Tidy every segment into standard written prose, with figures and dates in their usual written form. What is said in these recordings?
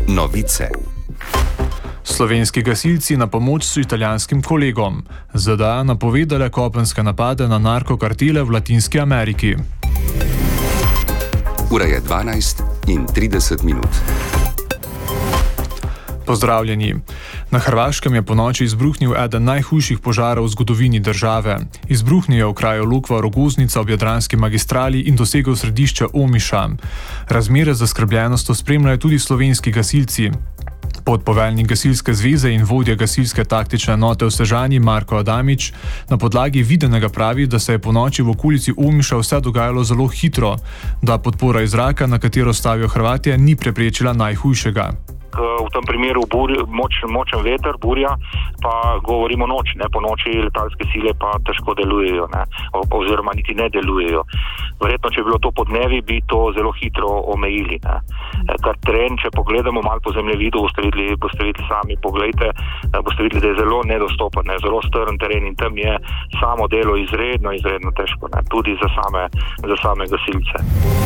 Novice. Slovenski gasilci na pomoč s italijanskim kolegom. ZDA napovedale kopenske napade na narkokartele v Latinski Ameriki. Ura je 12:30. Pozdravljeni. Na Hrvaškem je ponoči izbruhnil eden najhujših požarov v zgodovini države. Izbruhnil je v kraju Lukva-Rogoznica ob Jadranski magistrali in dosegel središče Omiša. Razmere z zaskrbljenostjo spremljajo tudi slovenski gasilci. Podpoveljnik Gasilske zveze in vodja gasilske taktične enote v Sežani Marko Adamič na podlagi videnega pravi, da se je ponoči v okolici Omiša vse dogajalo zelo hitro, da podpora iz zraka, na katero stavijo Hrvatje, ni preprečila najhujšega. V tem primeru močen veter, burja, pa govorimo noč, ne, po noči letalske sile pa težko delujejo, ne, oziroma niti ne delujejo. Verjetno, če bi bilo to podnevi, bi to zelo hitro omejili, ne. Kar teren, če pogledamo malo po zemljevidu, boste videli sami, poglejte, boste videli, da je zelo nedostopen, ne, zelo strm teren in tam je samo delo izredno težko, ne, tudi za same gasilce.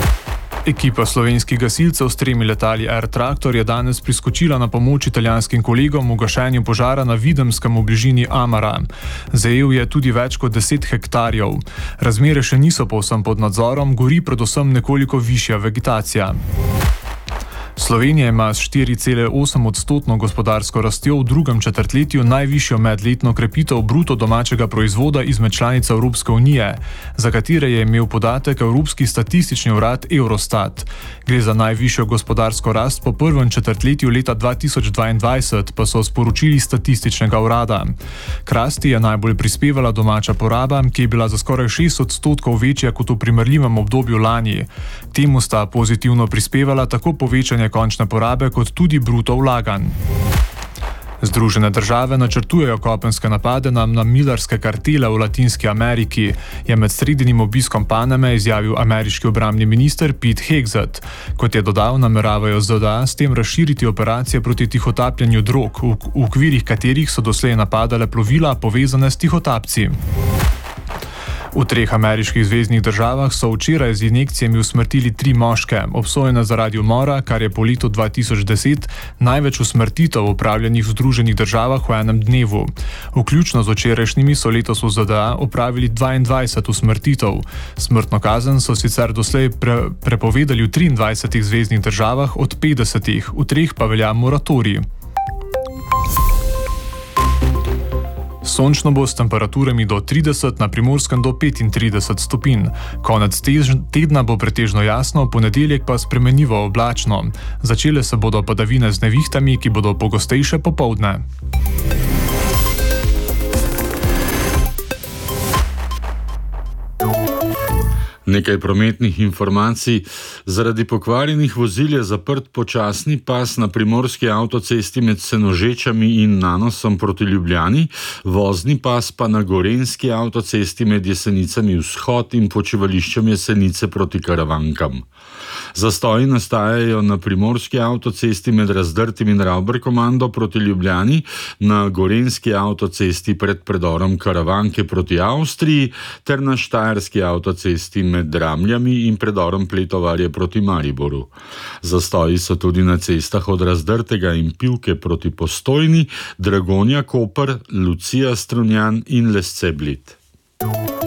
Ekipa slovenskih gasilcev s 3 letali Air Tractor je danes priskočila na pomoč italijanskim kolegom v gašenju požara na Videmskem v bližini Amara. Zajel je tudi več kot 10 hektarjev. Razmere še niso povsem pod nadzorom, gori predvsem nekoliko višja vegetacija. Slovenija ima s 4,8% gospodarsko rastjo v drugem četrtletju najvišjo medletno krepitev bruto domačega proizvoda izmed članic Evropske unije, za katere je imel podatek Evropski statistični urad Eurostat. Gre za najvišjo gospodarsko rast po prvem četrtletju leta 2022, pa so sporočili statističnega urada. K rasti je najbolj prispevala domača poraba, ki je bila za skoraj 6% večja kot v primerljivem obdobju lani. Temu sta pozitivno prispevala tako povečanje končne porabe kot tudi bruto vlaganj. Združene države načrtujejo kopenske napade na milarske kartele v Latinski Ameriki, je med sredinim obiskom Paname izjavil ameriški obrambni minister Pete Hegseth. Kot je dodal, nameravajo ZDA s tem razširiti operacije proti tihotapljenju drog, v okvirih katerih so doslej napadale plovila povezane s tihotapci. V 3 ameriških zveznih državah so včeraj z injekcijami usmrtili 3 moške, obsojene zaradi umora, kar je po letu 2010 največ usmrtitev opravljenih v Združenih državah v enem dnevu. Vključno z včerajšnjimi so letos v ZDA opravili 22 usmrtitev. Smrtno kazen so sicer doslej prepovedali v 23 zveznih državah od 50, v 3 pa velja moratorij. Sončno bo s temperaturami do 30, na Primorskem do 35 stopinj. Konec tedna bo pretežno jasno, ponedeljek pa spremenljivo oblačno. Začele se bodo padavine z nevihtami, ki bodo pogostejše popoldne. Nekaj prometnih informacij. Zaradi pokvarjenih vozil je zaprt počasni pas na primorski avtocesti med Senožečami in Nanosom proti Ljubljani, vozni pas pa na gorenjski avtocesti med Jesenicami vzhod in počivališčem Jesenice proti Karavankam. Zastoji nastajajo na primorski avtocesti med Razdrtim in Ravberkomando proti Ljubljani, na gorenjski avtocesti pred predorom Karavanke proti Avstriji ter na štajerski avtocesti med Dramljami in predorom Pletovarje proti Mariboru. Zastoji so tudi na cestah od Razdrtega in Pivke proti Postojni, Dragonja Koper, Lucija Strunjan in Lesce Bled.